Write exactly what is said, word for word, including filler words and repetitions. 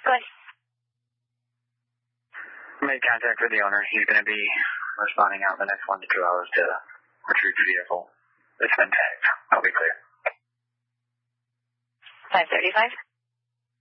Go ahead. Made contact with the owner. He's going to be responding out in the next one to two hours to retrieve the vehicle. It's been tagged. I'll be clear. five thirty-five.